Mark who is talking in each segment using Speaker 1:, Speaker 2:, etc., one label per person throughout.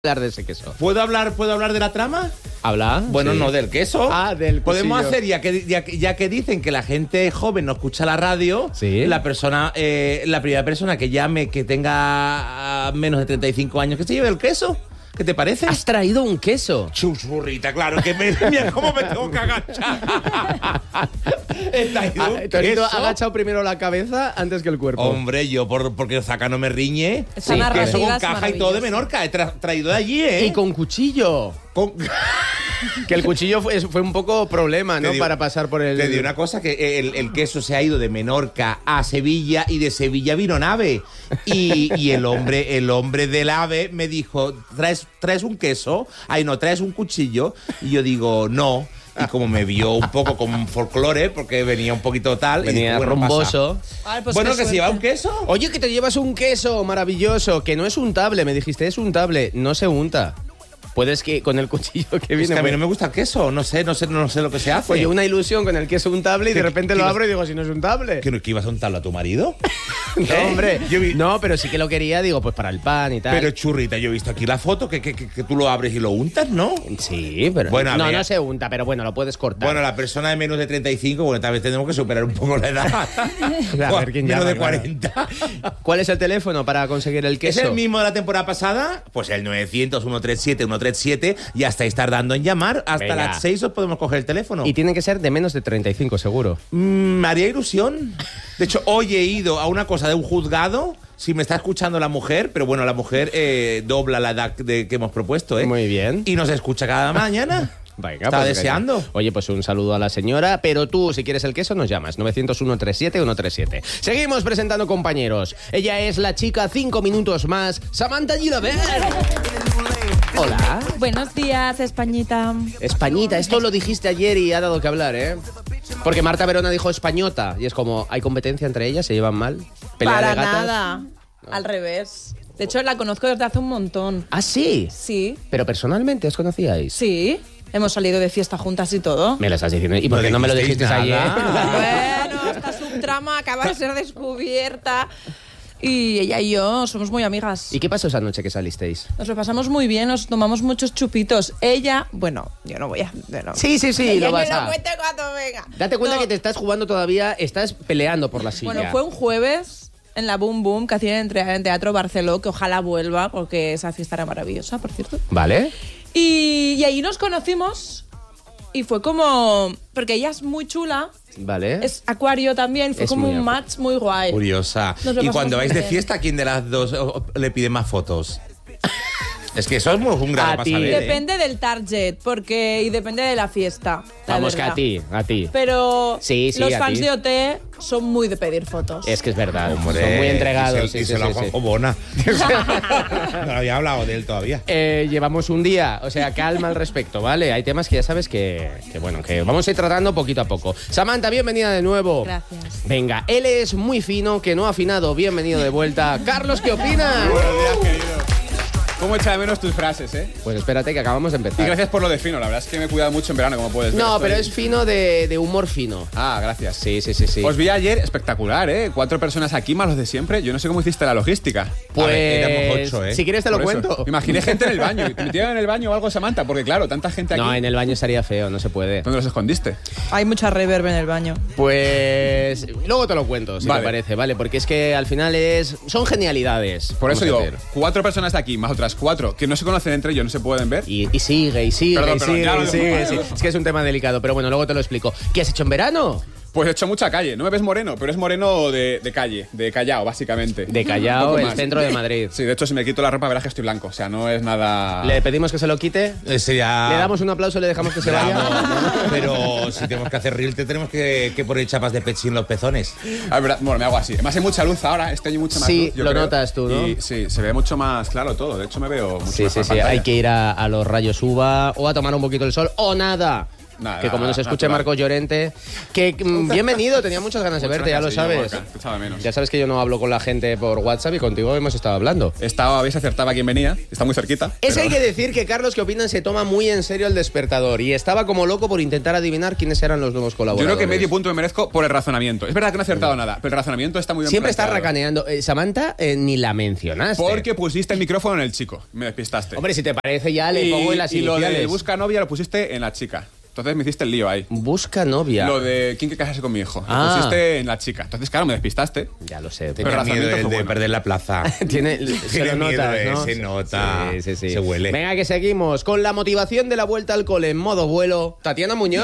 Speaker 1: hablar de ese queso.
Speaker 2: ¿Puedo hablar de la trama?
Speaker 1: ¿Habla?
Speaker 2: Bueno,
Speaker 1: sí.
Speaker 2: no, del queso.
Speaker 1: Ah, del
Speaker 2: Podemos
Speaker 1: cuchillo.
Speaker 2: hacer, ya que dicen que la gente joven no escucha la radio,
Speaker 1: Sí.
Speaker 2: la primera persona que llame que tenga menos de 35 años, que se lleve el queso. ¿Qué te parece?
Speaker 1: ¿Has traído un queso?
Speaker 2: Chuchurrita, claro, que mira cómo me tengo que agachar. He traído un
Speaker 1: Torito
Speaker 2: queso.
Speaker 1: ha agachado primero la cabeza antes que el cuerpo.
Speaker 2: Hombre, yo porque Zaca no me riñe.
Speaker 3: Esa
Speaker 1: Sí,
Speaker 3: narrativa
Speaker 2: Queso con
Speaker 3: es
Speaker 2: caja y todo de
Speaker 3: maravillosa.
Speaker 2: Menorca. He traído de allí, ¿eh?
Speaker 1: Y con cuchillo. Que el cuchillo fue un poco problema, ¿no?
Speaker 2: Te digo-
Speaker 1: Para pasar por el...
Speaker 2: Te digo una cosa, que el queso se ha ido de Menorca a Sevilla y de Sevilla vino en AVE. Y el hombre del AVE me dijo, ¿traes un queso? Ay, no, ¿traes un cuchillo? Y yo digo, no. Y como me vio un poco con folclore, porque venía un poquito tal. y
Speaker 1: Venía
Speaker 2: dijo, bueno,
Speaker 1: rumboso.
Speaker 3: Ay, pues
Speaker 2: Bueno,
Speaker 3: qué
Speaker 2: que se lleva un
Speaker 3: suerte.
Speaker 2: queso.
Speaker 1: Oye, que te llevas un queso maravilloso, que no es untable, me dijiste, es untable, no se unta. Puedes que con el cuchillo que
Speaker 2: Es
Speaker 1: viene...
Speaker 2: que a mí no me gusta el queso, no sé lo que se hace.
Speaker 1: Oye, una ilusión con el queso untable y de
Speaker 2: ¿Qué-
Speaker 1: repente
Speaker 2: qué
Speaker 1: lo
Speaker 2: ibas-
Speaker 1: abro y digo, si no es untable.
Speaker 2: ¿Que ibas a untarlo a tu marido?
Speaker 1: No, hombre.
Speaker 2: Yo vi-
Speaker 1: No, pero sí que lo quería, digo, pues para el pan y tal.
Speaker 2: Pero churrita, yo he visto aquí la foto que tú lo abres y lo untas, ¿no?
Speaker 1: Sí, pero...
Speaker 2: Bueno, a
Speaker 1: no,
Speaker 2: ver.
Speaker 1: no se unta, pero bueno, lo puedes cortar.
Speaker 2: Bueno, la persona de menos de 35, bueno, tal vez tenemos que superar un poco la edad.
Speaker 1: A ver quién
Speaker 2: menos
Speaker 1: llama,
Speaker 2: de
Speaker 1: claro.
Speaker 2: 40.
Speaker 1: ¿Cuál es el teléfono para conseguir el
Speaker 2: ¿Es
Speaker 1: queso?
Speaker 2: el mismo de la temporada pasada? Pues el 900-137-137. Ya estáis tardando en llamar. Hasta
Speaker 1: Venga.
Speaker 2: las 6 os podemos coger el teléfono.
Speaker 1: Y tiene que ser de menos de 35, seguro.
Speaker 2: Me haría ilusión. De hecho, hoy he ido a una cosa de un juzgado. Si me está escuchando la mujer, pero bueno, la mujer dobla la edad que hemos propuesto, ¿eh?
Speaker 1: Muy bien.
Speaker 2: Y nos escucha cada mañana.
Speaker 1: Venga,
Speaker 2: Está
Speaker 1: pues,
Speaker 2: deseando.
Speaker 1: venga. Oye, pues un saludo a la señora, pero tú, si quieres el queso, nos llamas. 901-137-137. Seguimos presentando compañeros. Ella es la chica 5 minutos más, Samantha Gilaber. Hola.
Speaker 3: Buenos días, Españita.
Speaker 1: Españita, esto lo dijiste ayer y ha dado que hablar, ¿eh? Porque Marta Verona dijo españota y es como, ¿hay competencia entre ellas? ¿Se llevan mal? ¿Pelea
Speaker 3: Para
Speaker 1: de gatas?
Speaker 3: nada. Al revés. De hecho, la conozco desde hace un montón.
Speaker 1: ¿Ah, sí?
Speaker 3: Sí,
Speaker 1: Pero personalmente, ¿os conocíais?
Speaker 3: sí. Hemos salido de fiesta juntas y todo.
Speaker 1: Me lo estás diciendo. ¿Y por
Speaker 2: No
Speaker 1: qué no me lo dijiste
Speaker 2: dijisteis
Speaker 1: ayer?
Speaker 2: nada.
Speaker 3: Bueno, esta subtrama acaba de ser descubierta. Y ella y yo somos muy amigas.
Speaker 1: ¿Y qué pasó esa noche que salisteis?
Speaker 3: Nos lo pasamos muy bien, nos tomamos muchos chupitos. Ella, bueno, yo no voy a... no.
Speaker 1: Sí,
Speaker 3: Ella
Speaker 1: lo vas
Speaker 3: que lo
Speaker 1: a...
Speaker 3: cuente cuando venga.
Speaker 1: Date cuenta
Speaker 3: No.
Speaker 1: que te estás jugando todavía, estás peleando por la silla.
Speaker 3: Bueno, fue un jueves en la Boom Boom que hacían en Teatro Barceló, que ojalá vuelva, porque esa fiesta era maravillosa, por cierto.
Speaker 1: ¿Vale?
Speaker 3: Y ahí nos conocimos y fue como... Porque ella es muy chula,
Speaker 1: ¿Vale?
Speaker 3: es acuario también, fue
Speaker 1: Es
Speaker 3: como
Speaker 1: muy
Speaker 3: un
Speaker 1: acuario.
Speaker 3: match muy guay.
Speaker 2: Curiosa.
Speaker 3: Nos lo
Speaker 2: Y
Speaker 3: pasamos
Speaker 2: cuando
Speaker 3: muy
Speaker 2: vais de
Speaker 3: bien.
Speaker 2: fiesta, ¿quién de las dos le pide más fotos? Es que eso es un grado
Speaker 1: A
Speaker 2: para
Speaker 1: ti.
Speaker 2: saber, ¿eh?
Speaker 3: Depende del target, y depende de la fiesta. la
Speaker 1: Vamos que
Speaker 3: verdad.
Speaker 1: a ti.
Speaker 3: Pero
Speaker 1: Sí, sí,
Speaker 3: los
Speaker 1: a
Speaker 3: fans
Speaker 1: ti.
Speaker 3: de OT son muy de pedir fotos.
Speaker 1: Es que es verdad,
Speaker 2: Hombre,
Speaker 1: son muy entregados.
Speaker 2: Díselo a Juanjo Bona. No había hablado de él todavía.
Speaker 1: Llevamos un día, o sea, calma al respecto, ¿vale? Hay temas que ya sabes que vamos a ir tratando poquito a poco. Samantha, bienvenida de nuevo.
Speaker 3: Gracias.
Speaker 1: Venga, él es muy fino, que no ha afinado. Bienvenido de vuelta. Carlos, ¿qué opinas?
Speaker 4: Buenos días, querido. ¿Cómo echa de menos tus frases, eh?
Speaker 1: Pues espérate que acabamos de
Speaker 4: Y
Speaker 1: empezar.
Speaker 4: gracias por lo de fino, la verdad es que me he cuidado mucho en verano, como puedes ver.
Speaker 1: No,
Speaker 4: Estoy-
Speaker 1: pero es fino de humor fino.
Speaker 4: Ah, gracias.
Speaker 1: Sí.
Speaker 4: Os vi ayer, espectacular, ¿eh? 4 personas aquí, más los de siempre. Yo no sé cómo hiciste la logística.
Speaker 1: Pues,
Speaker 2: A ver, éramos 8, ¿eh?
Speaker 1: si quieres te lo
Speaker 4: Por eso.
Speaker 1: cuento.
Speaker 4: Imaginé gente en el baño. ¿Te metieron en el baño o algo, Samantha? Porque claro, tanta gente aquí.
Speaker 1: No, en el baño estaría feo, no se puede.
Speaker 4: ¿Dónde los escondiste?
Speaker 3: Hay mucha reverb en el baño.
Speaker 1: Pues luego te lo cuento, si
Speaker 4: Vale.
Speaker 1: te parece, ¿vale? Porque es que al final son genialidades.
Speaker 4: Por eso
Speaker 1: vamos a
Speaker 4: digo,
Speaker 1: hacer.
Speaker 4: 4 personas de aquí, más otras 4 que no se conocen entre ellos, no se pueden ver.
Speaker 1: Y sigue,
Speaker 4: Perdón, ya lo
Speaker 1: sigue.
Speaker 4: dejo.
Speaker 1: Sí. Es que es un tema delicado, pero bueno, luego te lo explico. ¿Qué has hecho en verano?
Speaker 4: Pues he hecho mucha calle. No me ves moreno, pero es moreno de calle, de Callao, básicamente.
Speaker 1: De
Speaker 4: Un
Speaker 1: Callao,
Speaker 4: poco
Speaker 1: el
Speaker 4: más.
Speaker 1: centro de Madrid.
Speaker 4: Sí, de hecho, si me quito la ropa verás que estoy blanco. O sea, no es nada...
Speaker 1: Le pedimos que se lo quite.
Speaker 2: Sería...
Speaker 1: Le damos un aplauso y le dejamos que se vaya.
Speaker 2: Pero si tenemos que hacer reel, te tenemos que poner chapas de pechín en los pezones.
Speaker 4: Ah, es verdad. Bueno, me hago así. Además hay mucha luz ahora, este año mucha más
Speaker 1: Sí,
Speaker 4: luz, yo
Speaker 1: lo
Speaker 4: creo.
Speaker 1: notas tú, ¿no?
Speaker 4: Y sí, se ve mucho más claro todo. De hecho, me veo mucho
Speaker 1: Sí,
Speaker 4: mejor
Speaker 1: sí,
Speaker 4: en
Speaker 1: sí.
Speaker 4: pantalla.
Speaker 1: Hay que ir a los rayos uva o a tomar un poquito el sol o nada. que como nos escuche
Speaker 4: natural.
Speaker 1: Marcos Llorente, que bienvenido, tenía muchas ganas de
Speaker 4: Muchas
Speaker 1: verte, ya lo
Speaker 4: gracias, señor
Speaker 1: sabes.
Speaker 4: Gorka, te echaba de menos.
Speaker 1: Ya sabes que yo no hablo con la gente por WhatsApp y contigo hemos estado hablando.
Speaker 4: Habéis acertado a quién venía, está muy cerquita.
Speaker 1: Es que
Speaker 4: pero-
Speaker 1: hay que decir que Carlos, ¿qué opinan? Se toma muy en serio el despertador y estaba como loco por intentar adivinar quiénes eran los nuevos
Speaker 4: Yo
Speaker 1: colaboradores.
Speaker 4: creo que medio punto me merezco por el razonamiento. Es verdad que no he acertado nada, pero el razonamiento está muy bien
Speaker 1: Siempre está
Speaker 4: planteado.
Speaker 1: racaneando. Samantha, ni la mencionaste.
Speaker 4: Porque pusiste el micrófono en el chico, me despistaste.
Speaker 1: Hombre, si te parece ya le pongo en las
Speaker 4: y lo
Speaker 1: iniciales.
Speaker 4: de busca novia lo pusiste en la chica. Entonces me hiciste el lío ahí.
Speaker 1: Busca novia.
Speaker 4: Lo de quién quiere casarse con mi hijo.
Speaker 1: Ah.
Speaker 4: Lo pusiste en la chica. Entonces, claro, me despistaste.
Speaker 1: Ya lo sé.
Speaker 4: Pero
Speaker 2: Tenía miedo
Speaker 4: razonamiento
Speaker 2: el
Speaker 4: fue
Speaker 2: de
Speaker 4: bueno.
Speaker 2: perder la plaza.
Speaker 1: Tiene, se
Speaker 2: Tiene
Speaker 1: lo
Speaker 2: miedo,
Speaker 1: notas, ¿no?
Speaker 2: se nota.
Speaker 1: Sí, sí, sí.
Speaker 2: Se huele.
Speaker 1: Venga, que seguimos. Con la motivación de la vuelta al cole en modo vuelo, Tatiana Muñoz.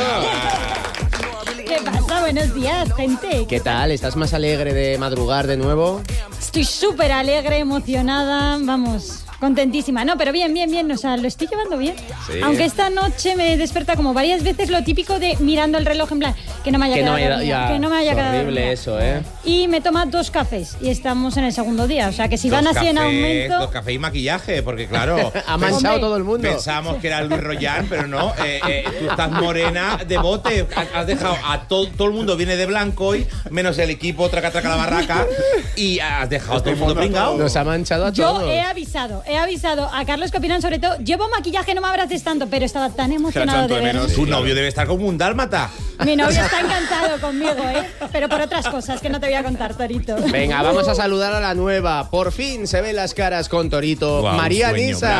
Speaker 5: ¿Qué pasa? Buenos días, gente.
Speaker 1: ¿Qué tal? ¿Estás más alegre de madrugar de nuevo?
Speaker 5: Estoy súper alegre, emocionada, vamos, contentísima. No, pero bien, bien, bien, o sea, lo estoy llevando bien.
Speaker 1: Sí.
Speaker 5: Aunque esta noche me despierta como varias veces lo típico de mirando el reloj en plan, que no me haya
Speaker 1: Que no
Speaker 5: quedado
Speaker 1: haya-
Speaker 5: dormida,
Speaker 1: ya,
Speaker 5: que no me haya
Speaker 1: es
Speaker 5: quedado
Speaker 1: horrible
Speaker 5: dormida.
Speaker 1: eso, ¿eh?
Speaker 5: Y me toma 2 cafés y estamos en el segundo día, o sea, que si van así en aumento...
Speaker 2: 2 cafés y maquillaje, porque claro...
Speaker 1: Ha manchado
Speaker 5: Hombre.
Speaker 1: todo el mundo.
Speaker 2: Pensamos que era Luis Royan, pero no. Tú estás morena de bote. Has dejado a todo el mundo viene de blanco hoy, menos el equipo traca traca la barraca. Y has dejado a todo el mundo pringado.
Speaker 1: Nos ha manchado a
Speaker 5: Yo
Speaker 1: todos.
Speaker 5: he avisado a Carlos que opinan sobre todo, llevo maquillaje, no me abraces tanto, pero estaba tan emocionado
Speaker 4: tanto
Speaker 5: de
Speaker 4: de
Speaker 5: verme.
Speaker 4: menos.
Speaker 2: Tu novio debe estar como un dálmata.
Speaker 5: Mi novio está encantado conmigo, pero por otras cosas que no te voy a contar, Torito.
Speaker 1: Venga, vamos a saludar a la nueva. Por fin se ven las caras con Torito.
Speaker 2: Guau,
Speaker 1: María
Speaker 2: sueño,
Speaker 1: Nisa.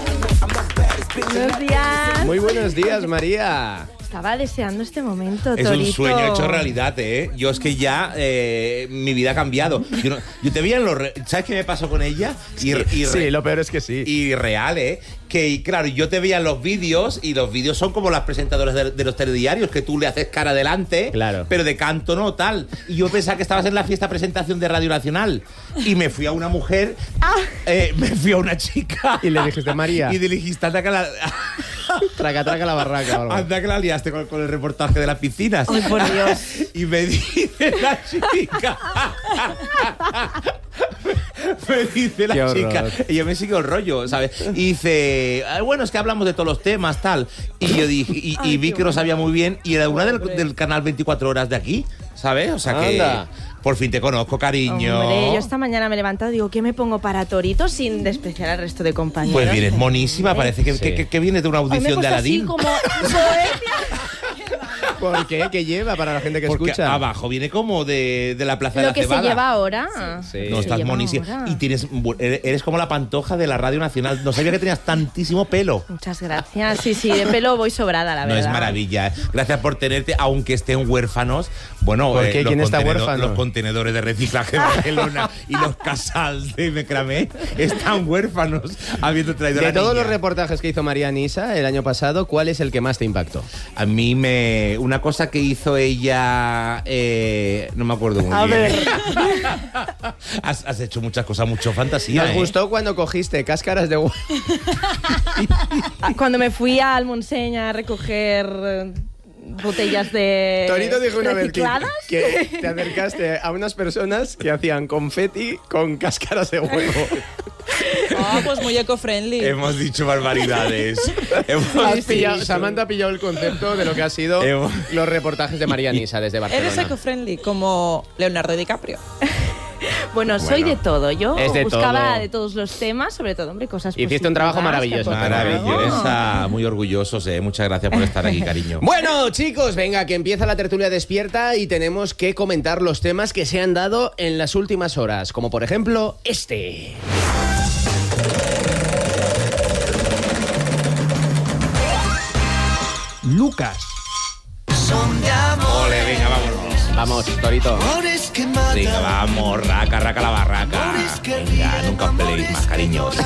Speaker 6: Buenos días.
Speaker 1: Muy buenos días, María.
Speaker 6: Estaba deseando este momento,
Speaker 2: Es
Speaker 6: Torito.
Speaker 2: un sueño hecho realidad, ¿eh? Yo es que ya mi vida ha cambiado. Yo te veía en los... ¿Sabes qué me pasó con ella?
Speaker 1: Sí, lo peor es que sí.
Speaker 2: Y real, ¿eh? Que, claro, yo te veía en los vídeos y los vídeos son como las presentadoras de los telediarios, que tú le haces cara adelante,
Speaker 1: Claro.
Speaker 2: pero de canto no, tal. Y yo pensaba que estabas en la fiesta presentación de Radio Nacional. Y me fui a una mujer, me fui a una chica.
Speaker 1: Y le dijiste, María.
Speaker 2: Y le dijiste, anda que la,
Speaker 1: Traca, traca la barraca o algo.
Speaker 2: anda que la liaste con el reportaje de las piscinas.
Speaker 6: Ay, por Dios.
Speaker 2: Y me dice la chica. Me dice
Speaker 1: Qué
Speaker 2: la
Speaker 1: horror.
Speaker 2: chica. Y yo me sigo el rollo, ¿sabes? Y dice, bueno, es que hablamos de todos los temas, tal. Y yo dije, y vi que lo sabía muy bien. Y era una del canal 24 horas de aquí, ¿sabes? O sea que
Speaker 1: Anda.
Speaker 2: por fin te conozco, cariño.
Speaker 6: Hombre, yo esta mañana me he levantado y digo, ¿qué me pongo para Torito sin despreciar al resto de compañeros?
Speaker 2: Pues vienes monísima, parece que,
Speaker 1: Sí.
Speaker 2: que vienes de una
Speaker 6: Hoy me he
Speaker 2: audición de
Speaker 6: puesto así
Speaker 2: Aladín.
Speaker 6: como bohemia.
Speaker 1: ¿Por qué? ¿Qué lleva para la gente que
Speaker 2: Porque
Speaker 1: escucha?
Speaker 2: abajo viene como de la Plaza de
Speaker 6: Lo
Speaker 2: la
Speaker 6: que se
Speaker 2: Cebada.
Speaker 6: lleva ahora.
Speaker 1: Sí.
Speaker 2: No,
Speaker 6: Se
Speaker 2: estás
Speaker 6: lleva
Speaker 2: monísima.
Speaker 6: ahora.
Speaker 2: Y eres como la Pantoja de la Radio Nacional. No sabía que tenías tantísimo pelo.
Speaker 6: Muchas gracias. Sí, sí, de pelo voy sobrada, la
Speaker 2: No
Speaker 6: verdad.
Speaker 2: es maravilla. Gracias por tenerte, aunque estén huérfanos. Bueno,
Speaker 1: ¿Por qué? ¿Quién está huérfano?
Speaker 2: Los contenedores de reciclaje de Barcelona y los casals de Mecramé están huérfanos, habiendo traído a
Speaker 1: De
Speaker 2: la
Speaker 1: todos
Speaker 2: niña.
Speaker 1: los reportajes que hizo María Nisa el año pasado, ¿cuál es el que más te impactó?
Speaker 2: A mí una cosa que hizo ella, no me acuerdo muy
Speaker 6: A
Speaker 2: bien.
Speaker 6: ver.
Speaker 2: Has hecho muchas cosas, mucho fantasía.
Speaker 1: Nos
Speaker 2: ¿eh?
Speaker 1: gustó cuando cogiste cáscaras de huevo.
Speaker 6: Cuando me fui al Montseny a recoger botellas de
Speaker 1: Torito dijo una vez
Speaker 6: recicladas.
Speaker 1: que te acercaste a unas personas que hacían confeti con cáscaras de huevo.
Speaker 3: Ah, pues muy eco-friendly.
Speaker 2: Hemos dicho barbaridades.
Speaker 1: Has pillado- Samantha ha pillado el concepto de lo que ha sido
Speaker 2: Hemos-
Speaker 1: los reportajes de María Nisa desde Barcelona.
Speaker 3: Eres eco-friendly, como Leonardo DiCaprio.
Speaker 6: Bueno, soy de todo. Yo
Speaker 1: Es de
Speaker 6: buscaba
Speaker 1: todo.
Speaker 6: de todos los temas, sobre todo, hombre, cosas
Speaker 1: Hiciste un trabajo
Speaker 6: positivas,
Speaker 1: maravilloso.
Speaker 6: que aportan algo.
Speaker 2: Maravillosa, muy orgullosos, Muchas gracias por estar aquí, cariño.
Speaker 1: Bueno, chicos, venga, que empieza la tertulia despierta y tenemos que comentar los temas que se han dado en las últimas horas, como por ejemplo este.
Speaker 7: Lucas.
Speaker 2: Ole, venga, vámonos.
Speaker 1: Vamos, Torito.
Speaker 2: Venga, vamos, raca, raca la barraca. Venga, nunca os peleéis más, cariños.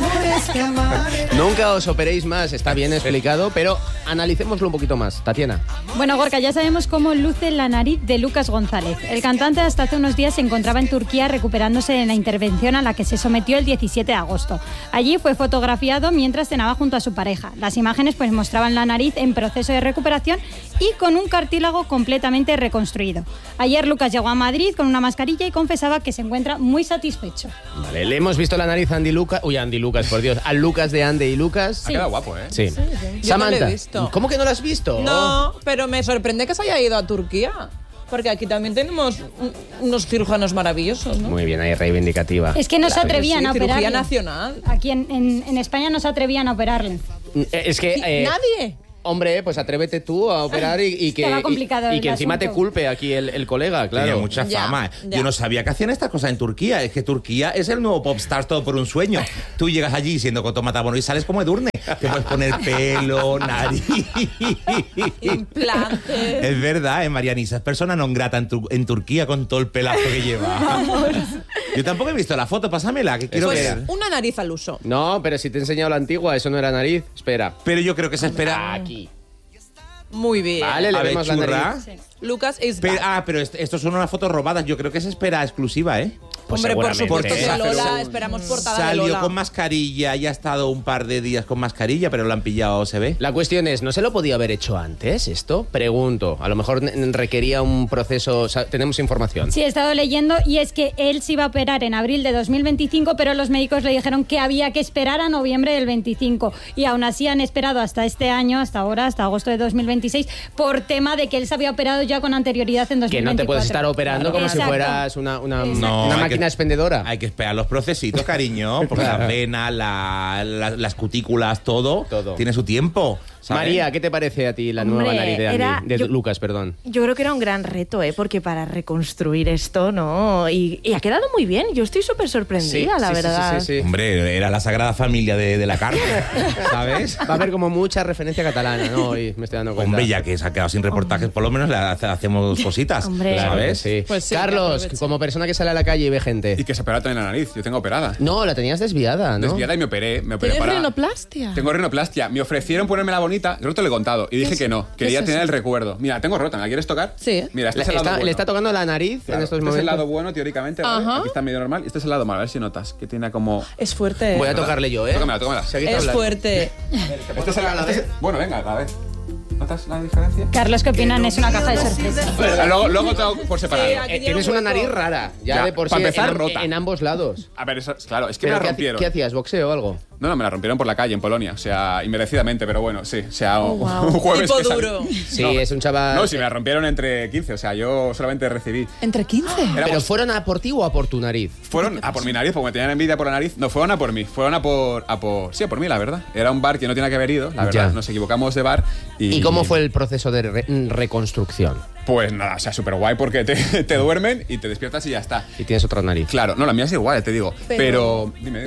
Speaker 1: Nunca os operéis más, está bien explicado, pero analicémoslo un poquito más. Tatiana.
Speaker 5: Bueno, Gorka, ya sabemos cómo luce la nariz de Lucas González. El cantante hasta hace unos días se encontraba en Turquía recuperándose de la intervención a la que se sometió el 17 de agosto. Allí fue fotografiado mientras cenaba junto a su pareja. Las imágenes pues mostraban la nariz en proceso de recuperación y con un cartílago completamente reconstruido. dinero. Ayer Lucas llegó a Madrid con una mascarilla y confesaba que se encuentra muy satisfecho.
Speaker 1: Vale, le hemos visto la nariz a Andy Lucas. Uy, Andy Lucas, por Dios. Al Lucas de Andy y Lucas.
Speaker 4: Ha quedado guapo, ¿eh?
Speaker 1: Sí.
Speaker 3: Yo no
Speaker 1: Samantha,
Speaker 3: lo he visto.
Speaker 1: ¿cómo que no lo has visto?
Speaker 3: No, pero me sorprende que se haya ido a Turquía. Porque aquí también tenemos unos cirujanos maravillosos, ¿no?
Speaker 1: Muy bien, ahí reivindicativa.
Speaker 5: Es que no se
Speaker 1: Claro que
Speaker 5: atrevían a
Speaker 3: Cirugía
Speaker 5: operarle.
Speaker 3: nacional.
Speaker 5: Aquí en España no se atrevían a operarle.
Speaker 1: Es que...
Speaker 3: Nadie.
Speaker 1: Hombre, pues atrévete tú a operar y que,
Speaker 5: Estaba complicado
Speaker 1: y
Speaker 5: el
Speaker 1: que encima te
Speaker 5: asunto.
Speaker 1: culpe aquí el colega, claro.
Speaker 2: Tenía mucha
Speaker 3: Ya,
Speaker 2: fama.
Speaker 3: ya.
Speaker 2: Yo no sabía que hacían estas cosas en Turquía. Es que Turquía es el nuevo popstar todo por un sueño. Tú llegas allí siendo Coto Matamoros y sales como Edurne. Te puedes poner pelo, nariz.
Speaker 3: Implantes.
Speaker 2: Es verdad, Marianisa es persona non grata en Turquía con todo el pelazo que lleva. Yo tampoco he visto la foto, pásamela, que quiero
Speaker 3: Pues
Speaker 2: ver.
Speaker 3: una nariz al uso.
Speaker 1: No, pero si te he enseñado la antigua, eso no era nariz. Espera.
Speaker 2: Pero yo creo que se espera.
Speaker 1: Aquí.
Speaker 3: Muy bien.
Speaker 1: Vale, le
Speaker 2: A ver,
Speaker 1: vemos la
Speaker 2: churra.
Speaker 1: nariz.
Speaker 3: Lucas is
Speaker 2: Pero,
Speaker 3: back.
Speaker 2: pero esto son unas fotos robadas. Yo creo que se espera exclusiva, ¿eh?
Speaker 1: Pues
Speaker 3: Hombre, por
Speaker 1: seguramente.
Speaker 3: supuesto que
Speaker 2: Porque
Speaker 3: Lola, esperamos portada de
Speaker 2: Salió
Speaker 3: Lola.
Speaker 2: con mascarilla y ha estado un par de días con mascarilla, pero lo han pillado, se ve.
Speaker 1: La cuestión es, ¿no se lo podía haber hecho antes esto? Pregunto. A lo mejor requería un proceso... tenemos información.
Speaker 5: Sí, he estado leyendo y es que él se iba a operar en abril de 2025, pero los médicos le dijeron que había que esperar a noviembre del 25 y aún así han esperado hasta este año, hasta ahora, hasta agosto de 2026, por tema de que él se había operado ya con anterioridad en 2024.
Speaker 1: Que no te puedes estar operando como si
Speaker 5: Exacto.
Speaker 1: fueras una
Speaker 2: No, hay
Speaker 1: máquina
Speaker 2: que-
Speaker 1: expendedora.
Speaker 2: Hay que esperar los procesitos, cariño, porque
Speaker 1: Claro.
Speaker 2: las venas, las cutículas, todo tiene su tiempo. ¿sabes?
Speaker 1: María, ¿qué te parece a ti la
Speaker 6: Hombre,
Speaker 1: nueva nariz de Andy?
Speaker 6: era-
Speaker 1: De
Speaker 6: yo-
Speaker 1: Lucas, perdón.
Speaker 6: Yo creo que era un gran reto, porque para reconstruir esto, ¿no? Y ha quedado muy bien. Yo estoy súper sorprendida, la verdad.
Speaker 1: Sí.
Speaker 2: Hombre, era la sagrada familia de la carne, ¿sabes?
Speaker 1: Va a haber como mucha referencia catalana, ¿no? Hoy me estoy dando cuenta.
Speaker 2: Hombre, ya que se ha quedado sin reportajes, por lo menos le hacemos cositas,
Speaker 6: Hombre.
Speaker 1: Claro que
Speaker 2: ¿sabes?
Speaker 1: sí.
Speaker 3: Pues sí,
Speaker 1: Carlos,
Speaker 3: que aproveche.
Speaker 1: como persona que sale a la calle y ve gente.
Speaker 4: Y que se opera también la nariz. Yo tengo operada.
Speaker 1: No, la tenías desviada, ¿no?
Speaker 4: Desviada y me operé. Me operé
Speaker 3: ¿Tienes
Speaker 4: para...
Speaker 3: rinoplastia?
Speaker 4: Tengo rinoplastia. Me ofrecieron ponérmela bonita. Yo no te lo he contado. Y dije que no.
Speaker 3: ¿Qué
Speaker 4: Quería
Speaker 3: es
Speaker 4: tener
Speaker 3: eso?
Speaker 4: el recuerdo. Mira, tengo rota. ¿Me la quieres tocar?
Speaker 3: Sí.
Speaker 4: Mira, este
Speaker 1: Le
Speaker 4: es el lado
Speaker 1: está,
Speaker 4: bueno.
Speaker 1: le está tocando la nariz
Speaker 4: Claro,
Speaker 1: en estos
Speaker 4: este
Speaker 1: momentos.
Speaker 4: es el lado bueno, teóricamente, ¿vale?
Speaker 3: Ajá.
Speaker 4: Aquí está medio normal. Y este es el lado malo. A ver si notas. Que tiene como...
Speaker 3: Es fuerte.
Speaker 1: Voy a tocarle yo, ¿eh?
Speaker 4: Tócamela.
Speaker 1: Seguid
Speaker 3: Es
Speaker 1: hablando.
Speaker 3: fuerte.
Speaker 4: Este es el... Bueno, venga, a ver. ¿Notas la diferencia?
Speaker 5: Carlos, ¿qué opinan? Es una caja de sorpresa.
Speaker 4: Luego tengo por separado.
Speaker 3: Sí, aquí
Speaker 1: Tienes
Speaker 3: tiene
Speaker 1: una
Speaker 3: un hueco.
Speaker 1: nariz rara, ya
Speaker 4: Ya,
Speaker 1: de por sí,
Speaker 4: para empezar,
Speaker 1: en,
Speaker 4: rota.
Speaker 1: en ambos lados.
Speaker 4: A ver, eso, claro, es que me
Speaker 1: ¿Pero
Speaker 4: la
Speaker 1: qué,
Speaker 4: rompieron.
Speaker 1: ¿qué hacías? ¿Boxeo o algo?
Speaker 4: No, me la rompieron por la calle en Polonia. O sea, inmerecidamente, pero bueno, sí. O sea, un jueves
Speaker 3: Tipo
Speaker 4: que salí-
Speaker 3: duro.
Speaker 1: Sí,
Speaker 4: No,
Speaker 1: es un chaval...
Speaker 4: No, si me la rompieron entre 15. O sea, yo solamente recibí.
Speaker 3: ¿Entre 15?
Speaker 1: ¿Pero
Speaker 4: Éramos-
Speaker 1: fueron a por ti o a por tu nariz?
Speaker 4: Fueron a por mi nariz, porque me tenían envidia por la nariz. No, fueron a por mí. Fueron a por... Sí, a por mí, la verdad. Era un bar que no tenía que haber ido, la verdad.
Speaker 1: Ya.
Speaker 4: Nos equivocamos de bar.
Speaker 1: ¿Y cómo fue el proceso de reconstrucción?
Speaker 4: Pues nada, o sea, súper guay porque te duermen y te despiertas y ya está.
Speaker 1: Y tienes otra nariz.
Speaker 4: Claro, no, la mía es igual, te digo. Pero dime.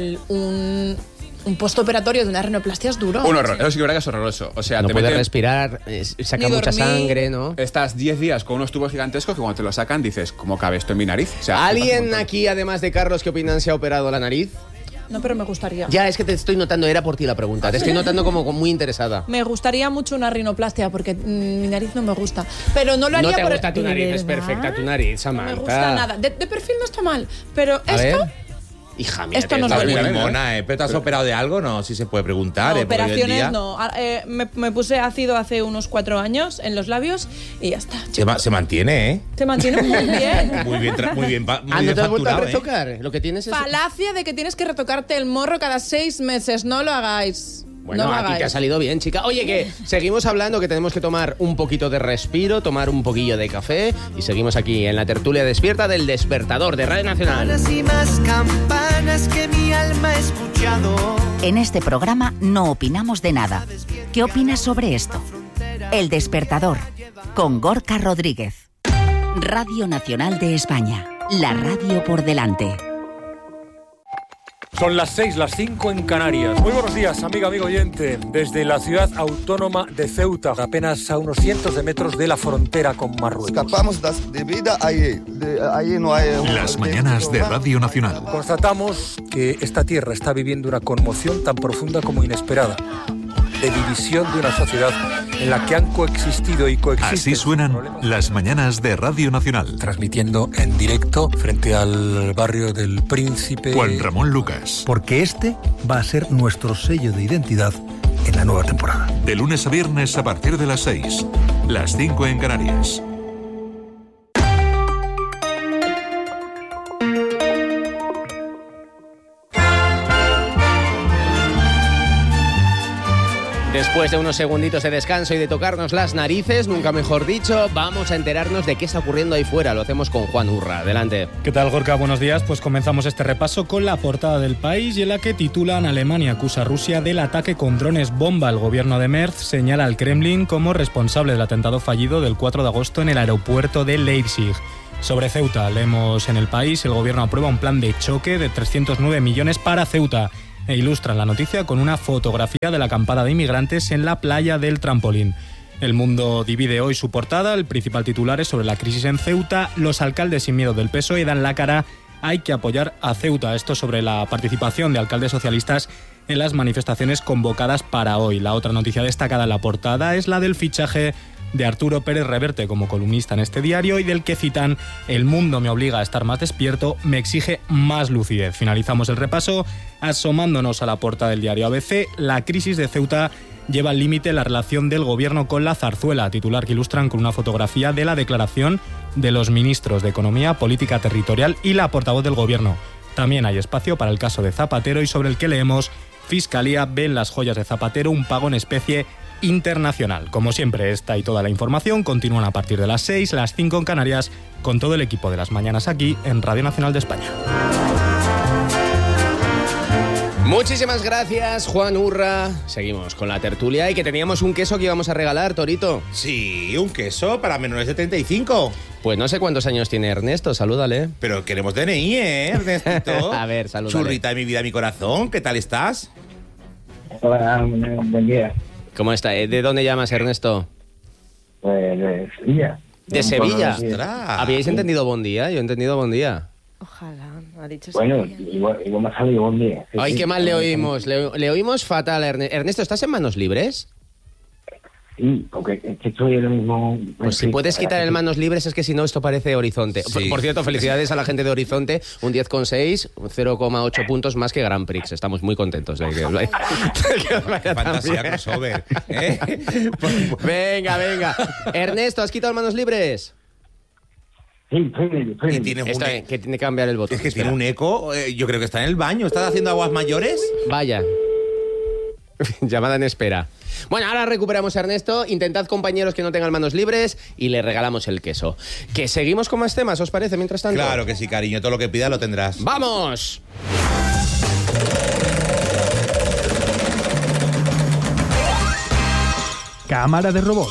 Speaker 3: Un postoperatorio de una rinoplastia es duro.
Speaker 4: Un horror, eso sí que es verdad que es horroroso. O sea,
Speaker 1: No
Speaker 4: te
Speaker 1: puedes
Speaker 4: meten-
Speaker 1: respirar, saca
Speaker 3: Ni
Speaker 1: mucha
Speaker 3: dormir.
Speaker 1: sangre, ¿no?
Speaker 4: Estás 10 días con unos tubos gigantescos que cuando te lo sacan dices, ¿cómo cabe esto en mi nariz? O sea,
Speaker 1: ¿Alguien aquí, además de Carlos, qué opinan se ha operado la nariz?
Speaker 3: No, pero me gustaría.
Speaker 1: Ya, es que te estoy notando, era por ti la pregunta. Te estoy notando como muy interesada.
Speaker 3: Me gustaría mucho una rinoplastia porque mi nariz no me gusta. Pero no lo haría
Speaker 1: No te
Speaker 3: por
Speaker 1: gusta tu
Speaker 3: ¿De
Speaker 1: nariz, es
Speaker 3: verdad?
Speaker 1: perfecta tu nariz,
Speaker 3: No
Speaker 1: Samantha.
Speaker 3: me gusta nada. De perfil no está mal, pero
Speaker 1: A
Speaker 3: esto...
Speaker 1: ver. Hija mía,
Speaker 3: Esto no
Speaker 2: Estás
Speaker 3: es
Speaker 2: muy
Speaker 3: bueno.
Speaker 2: mona, ¿eh? ¿Pero te has operado de algo? No, si se puede preguntar,
Speaker 3: No,
Speaker 2: ¿eh? Porque hoy en
Speaker 3: operaciones
Speaker 2: día
Speaker 3: no. Me puse ácido hace unos 4 años en los labios y ya está.
Speaker 2: se mantiene, ¿eh?
Speaker 3: Se mantiene muy bien.
Speaker 2: Muy bien, muy bien, muy
Speaker 1: Ah,
Speaker 2: bien
Speaker 1: ¿no te has vuelto a
Speaker 2: facturado, ¿eh?
Speaker 1: retocar? Lo que tienes es...
Speaker 3: Falacia de que tienes que retocarte el morro cada 6 meses. No lo hagáis.
Speaker 1: Bueno,
Speaker 3: no lo
Speaker 1: aquí
Speaker 3: hagáis.
Speaker 1: te ha salido bien, chica. Oye, que seguimos hablando, que tenemos que tomar un poquito de respiro, tomar un poquillo de café y seguimos aquí en la tertulia despierta del Despertador de Radio Nacional.
Speaker 7: Y más campanas que mi alma ha escuchado.
Speaker 8: En este programa no opinamos de nada. ¿Qué opinas sobre esto? El Despertador, con Gorka Rodríguez. Radio Nacional de España. La radio por delante.
Speaker 9: Son las 6, las 5 en Canarias. Muy buenos días, amigo oyente. Desde la ciudad autónoma de Ceuta, apenas a unos cientos de metros de la frontera con Marruecos.
Speaker 10: Escapamos de vida allí. Allí no hay...
Speaker 11: Las mañanas de Radio Nacional.
Speaker 9: Constatamos que esta tierra está viviendo una conmoción tan profunda como inesperada, de división de una sociedad en la que han coexistido y coexisten.
Speaker 11: Así suenan las mañanas de Radio Nacional.
Speaker 9: Transmitiendo en directo frente al barrio del Príncipe.
Speaker 11: Juan Ramón Lucas.
Speaker 12: Porque este va a ser nuestro sello de identidad en la nueva temporada.
Speaker 11: De lunes a viernes a partir de las 6. Las 5 en Canarias.
Speaker 1: Después de unos segunditos de descanso y de tocarnos las narices, nunca mejor dicho, vamos a enterarnos de qué está ocurriendo ahí fuera. Lo hacemos con Juan Urra. Adelante.
Speaker 13: ¿Qué tal, Gorka? Buenos días. Pues comenzamos este repaso con la portada del País y en la que titulan: Alemania acusa a Rusia del ataque con drones bomba. El gobierno de Merz señala al Kremlin como responsable del atentado fallido del 4 de agosto en el aeropuerto de Leipzig. Sobre Ceuta, leemos en el País: el gobierno aprueba un plan de choque de 309 millones para Ceuta. E ilustran la noticia con una fotografía de la acampada de inmigrantes en la playa del Trampolín. El Mundo divide hoy su portada. El principal titular es sobre la crisis en Ceuta. Los alcaldes sin miedo del PSOE dan la cara. Hay que apoyar a Ceuta. Esto sobre la participación de alcaldes socialistas en las manifestaciones convocadas para hoy. La otra noticia destacada en la portada es la del fichaje de Arturo Pérez Reverte como columnista en este diario y del que citan: el mundo me obliga a estar más despierto, me exige más lucidez. Finalizamos el repaso asomándonos a la portada del diario ABC. La crisis de Ceuta lleva al límite la relación del gobierno con la zarzuela, titular que ilustran con una fotografía de la declaración de los ministros de Economía, Política Territorial y la portavoz del gobierno. También hay espacio para el caso de Zapatero y sobre el que leemos: Fiscalía ve en las joyas de Zapatero un pago en especie internacional. Como siempre, esta y toda la información continúan a partir de las 6, las 5 en Canarias, con todo el equipo de Las Mañanas aquí en Radio Nacional de España.
Speaker 1: Muchísimas gracias, Juan Urra. Seguimos con la tertulia y que teníamos un queso que íbamos a regalar, Torito.
Speaker 2: Sí, un queso para menores de 35.
Speaker 1: Pues no sé cuántos años tiene Ernesto, salúdale.
Speaker 2: Pero queremos DNI, Ernestito.
Speaker 1: A ver, salúdale.
Speaker 2: Churrita de mi vida, mi corazón, ¿qué tal estás?
Speaker 14: Hola, buen día.
Speaker 1: ¿Cómo está? ¿De dónde llamas, Ernesto?
Speaker 14: Pues de Sevilla.
Speaker 1: ¿De Sevilla?
Speaker 2: Ostras.
Speaker 1: ¿Habíais entendido buen día? Yo he entendido buen día.
Speaker 6: Ojalá, ha dicho
Speaker 14: Bueno,
Speaker 6: Sevilla.
Speaker 14: igual me ha salido buen día. Sí,
Speaker 1: Ay,
Speaker 14: sí.
Speaker 1: qué mal le oímos. Le oímos fatal a Ernesto. Ernesto, ¿estás en manos libres?
Speaker 14: Sí, porque es que estoy ahora mismo...
Speaker 1: Pues si puedes quitar el manos libres, es que si no esto parece Horizonte.
Speaker 2: Sí.
Speaker 1: Por cierto, felicidades a la gente de Horizonte, un 10,6, 0,8 puntos más que Grand Prix. Estamos muy contentos de que os vaya,
Speaker 2: Fantasía crossover, ¿eh?
Speaker 1: Venga. Ernesto, ¿has quitado manos libres?
Speaker 14: Sí, estoy
Speaker 2: Y tienes
Speaker 1: Esto,
Speaker 2: un...
Speaker 1: que tiene que cambiar el botón.
Speaker 2: Es que
Speaker 1: Espera.
Speaker 2: tiene un eco, yo creo que está en el baño. ¿Estás haciendo aguas mayores?
Speaker 1: Vaya. Llamada en espera. Bueno, ahora recuperamos a Ernesto. Intentad, compañeros, que no tengan manos libres y le regalamos el queso. Que seguimos con más temas, ¿os parece? Mientras tanto.
Speaker 2: Claro que sí, cariño. Todo lo que pidas lo tendrás.
Speaker 1: ¡Vamos!
Speaker 12: Cámara de robot.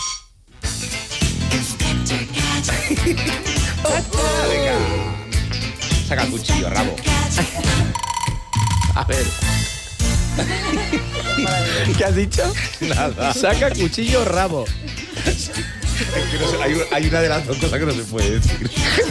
Speaker 2: Venga. Saca el cuchillo, rabo.
Speaker 1: A ver. ¿Qué has dicho?
Speaker 2: Nada.
Speaker 1: Saca cuchillo rabo.
Speaker 2: Es que no sé, hay una de las dos cosas que no se puede decir.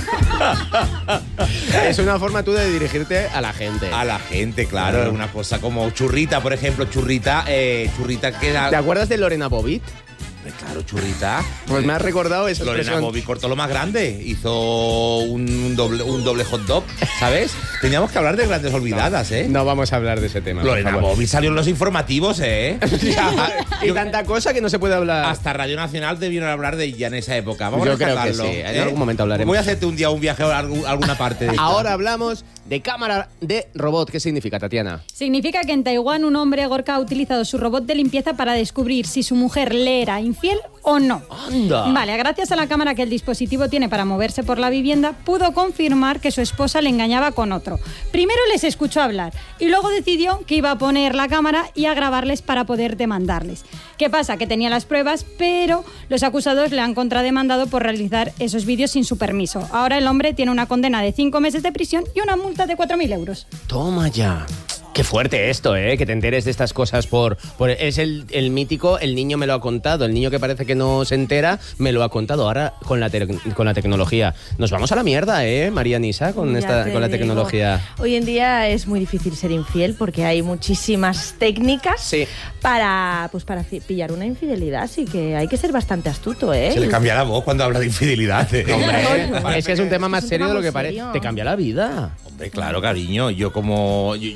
Speaker 1: Es una forma tú de dirigirte a la gente.
Speaker 2: A la gente, claro. Una cosa como churrita, por ejemplo. Churrita que era...
Speaker 1: ¿Te acuerdas de Lorena Bobbitt?
Speaker 2: Claro, churrita.
Speaker 1: Pues me has recordado esa
Speaker 2: Lorena
Speaker 1: expresión.
Speaker 2: Bobbitt cortó lo más grande. Hizo un doble hot dog, ¿sabes? Teníamos que hablar de grandes olvidadas, ¿eh?
Speaker 1: No vamos a hablar de ese tema. por
Speaker 2: Lorena
Speaker 1: favor.
Speaker 2: Bobbitt salió en los informativos, ¿eh?
Speaker 1: Y tanta cosa que no se puede hablar.
Speaker 2: Hasta Radio Nacional debieron hablar de ella en esa época. Vamos
Speaker 1: Yo
Speaker 2: a
Speaker 1: creo que
Speaker 2: rescatarlo,
Speaker 1: sí. En algún momento hablaremos.
Speaker 2: Voy a hacerte un día un viaje a alguna parte de esta.
Speaker 1: Ahora hablamos de cámara de robot. ¿Qué significa, Tatiana?
Speaker 5: Significa que en Taiwán un hombre, Gorka, ha utilizado su robot de limpieza para descubrir si su mujer le era infiel o no.
Speaker 1: ¡Anda!
Speaker 5: Vale, gracias a la cámara que el dispositivo tiene para moverse por la vivienda, pudo confirmar que su esposa le engañaba con otro. Primero les escuchó hablar y luego decidió que iba a poner la cámara y a grabarles para poder demandarles. ¿Qué pasa? Que tenía las pruebas, pero los acusados le han contrademandado por realizar esos vídeos sin su permiso. Ahora el hombre tiene una condena de 5 meses de prisión y una multa de 4.000 euros.
Speaker 1: Toma ya. Qué fuerte esto, ¿eh? Que te enteres de estas cosas por es el mítico, el niño me lo ha contado. El niño que parece que no se entera, me lo ha contado. Ahora con la tecnología. Nos vamos a la mierda, ¿eh, María Nisa, con la tecnología.
Speaker 6: Hoy en día es muy difícil ser infiel porque hay muchísimas técnicas para pillar una infidelidad. Así que hay que ser bastante astuto, ¿eh?
Speaker 2: Se le cambia la voz cuando habla de infidelidad, ¿eh?
Speaker 1: Hombre, es que es un tema más serio de lo que
Speaker 6: muy
Speaker 1: parece.
Speaker 6: serio.
Speaker 1: Te cambia la vida.
Speaker 2: Hombre, claro, cariño. Yo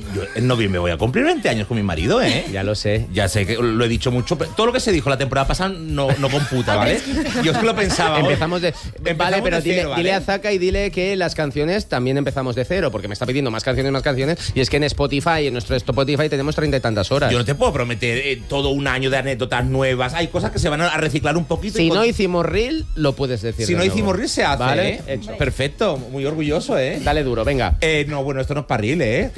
Speaker 2: noviembre voy a cumplir 20 años con mi marido, ¿eh?
Speaker 1: Ya lo sé.
Speaker 2: Ya sé que lo he dicho mucho, pero todo lo que se dijo la temporada pasada no computa, ¿vale? Yo es que lo pensaba.
Speaker 1: Empezamos de vale, pero
Speaker 2: de cero,
Speaker 1: dile
Speaker 2: ¿vale?
Speaker 1: a Zaka y dile que las canciones también empezamos de cero, porque me está pidiendo más canciones, y es que en Spotify, en nuestro Spotify tenemos 30 y tantas horas.
Speaker 2: Yo no te puedo prometer todo un año de anécdotas nuevas. Hay cosas que se van a reciclar un poquito.
Speaker 1: Si no hicimos reel, lo puedes decir.
Speaker 2: Si no hicimos reel, se hace,
Speaker 1: ¿vale?
Speaker 2: ¿eh?
Speaker 1: Hecho.
Speaker 2: Perfecto, muy orgulloso, ¿eh?
Speaker 1: Dale duro, venga.
Speaker 2: No, bueno, esto no es para reel, ¿eh?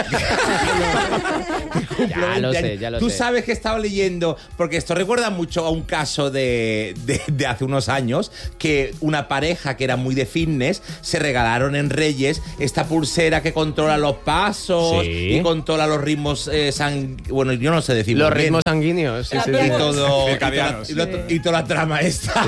Speaker 1: Ya lo sé, ya lo
Speaker 2: Tú
Speaker 1: sé.
Speaker 2: sabes que he estado leyendo, porque esto recuerda mucho a un caso de hace unos años, que una pareja que era muy de fitness se regalaron en Reyes esta pulsera que controla los pasos
Speaker 1: Sí.
Speaker 2: y controla los ritmos bueno, yo no sé decir
Speaker 1: Los
Speaker 2: muy bien.
Speaker 1: ritmos sanguíneos. Sí, sí,
Speaker 2: Y
Speaker 1: sí.
Speaker 2: todo
Speaker 4: Circadianos.
Speaker 2: y toda la trama esta.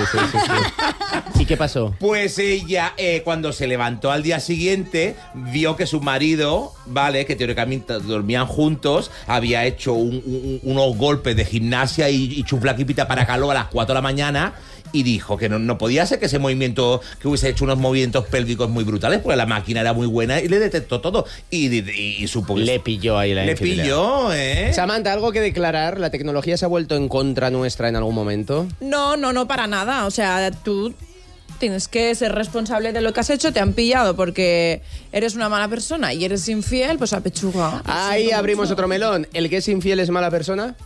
Speaker 1: ¿Y qué pasó?
Speaker 2: Pues ella, cuando se levantó al día siguiente, vio que su marido, ¿vale? Que teóricamente dormían juntos, había hecho unos golpes de gimnasia y chuflaquipita para calor a las 4 de la mañana. Y dijo que no podía ser que ese movimiento, que hubiese hecho unos movimientos pélvicos muy brutales, porque la máquina era muy buena y le detectó todo. Y supo que
Speaker 1: Le pilló ahí la
Speaker 2: le
Speaker 1: infidelidad.
Speaker 2: pilló, ¿eh?
Speaker 1: Samantha, ¿algo que declarar? ¿La tecnología se ha vuelto en contra nuestra en algún momento?
Speaker 3: No, para nada. O sea, tú tienes que ser responsable de lo que has hecho. Te han pillado porque eres una mala persona y eres infiel, pues a pechuga.
Speaker 1: Ahí abrimos otro melón. ¿El que es infiel es mala persona?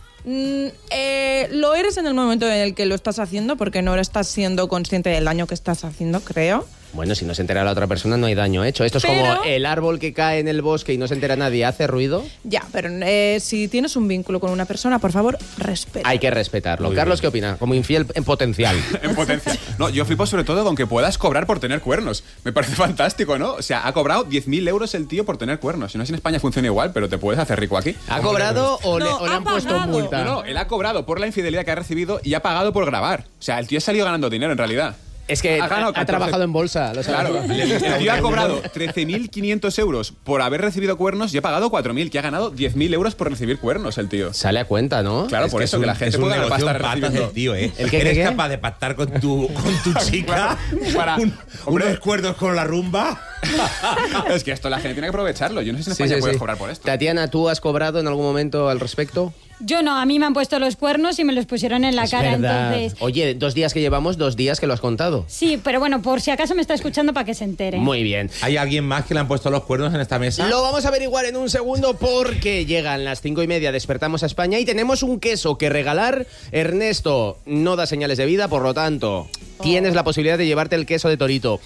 Speaker 3: Lo eres en el momento en el que lo estás haciendo, porque no estás siendo consciente del daño que estás haciendo, creo.
Speaker 1: Bueno, si no se entera la otra persona, no hay daño hecho. Esto es como
Speaker 3: Pero-
Speaker 1: el árbol que cae en el bosque y no se entera nadie, ¿hace ruido?
Speaker 3: Ya, pero si tienes un vínculo con una persona, por favor, respeta.
Speaker 1: Hay que respetarlo.
Speaker 2: Muy
Speaker 1: Carlos,
Speaker 2: bien.
Speaker 1: ¿qué opina? Como infiel en potencial.
Speaker 4: En potencia. No, yo flipo sobre todo con que puedas cobrar por tener cuernos. Me parece fantástico, ¿no? O sea, ha cobrado 10.000 euros el tío por tener cuernos. Si no sé si en España funciona igual, pero te puedes hacer rico aquí.
Speaker 1: ¿Ha cobrado o le
Speaker 3: ha
Speaker 1: han puesto
Speaker 3: pagado.
Speaker 1: multa?
Speaker 4: No, él ha cobrado por la infidelidad que ha recibido y ha pagado por grabar. O sea, el tío ha salido ganando dinero en realidad.
Speaker 1: Es que
Speaker 4: Ha ganado
Speaker 1: ha
Speaker 4: 14.
Speaker 1: trabajado en bolsa. Lo
Speaker 4: Claro,
Speaker 1: sabes.
Speaker 4: el tío ha cobrado 13.500 euros por haber recibido cuernos y ha pagado 4.000, que ha ganado 10.000 euros por recibir cuernos el tío.
Speaker 1: Sale a cuenta, ¿no?
Speaker 4: Claro,
Speaker 2: Es
Speaker 4: por
Speaker 2: que
Speaker 4: eso
Speaker 2: es
Speaker 4: que la
Speaker 2: un-
Speaker 4: gente
Speaker 2: es un
Speaker 4: puede ganar
Speaker 2: negocio
Speaker 4: pasta
Speaker 2: en patas
Speaker 4: recibiendo.
Speaker 2: del tío, ¿eh?
Speaker 1: ¿El qué,
Speaker 2: Eres
Speaker 1: qué?
Speaker 2: capaz de pactar con tu chica
Speaker 4: Para- hombre.
Speaker 2: unos cuerdos con la rumba.
Speaker 4: Es que esto la gente tiene que aprovecharlo. Yo no sé si en
Speaker 1: Sí,
Speaker 4: España
Speaker 1: sí,
Speaker 4: puedes
Speaker 1: sí.
Speaker 4: cobrar por esto.
Speaker 1: Tatiana, ¿tú has cobrado en algún momento al respecto?
Speaker 5: Yo no, a mí me han puesto los cuernos y me los pusieron en la cara, entonces...
Speaker 1: Oye, 2 días que llevamos, 2 días que lo has contado.
Speaker 5: Sí, pero bueno, por si acaso me está escuchando para que se entere.
Speaker 1: Muy bien.
Speaker 2: ¿Hay alguien más que le han puesto los cuernos en esta mesa?
Speaker 1: Lo vamos a averiguar en un segundo porque llegan las 5:30, despertamos a España y tenemos un queso que regalar. Ernesto no da señales de vida, por lo tanto, tienes la posibilidad de llevarte el queso de Torito.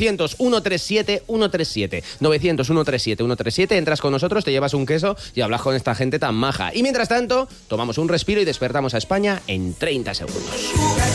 Speaker 1: 900-137-137. 900-137-137. Entras con nosotros, te llevas un queso y hablas con esta gente tan maja. Y mientras tanto, tomamos un respiro y despertamos a España en 30 segundos.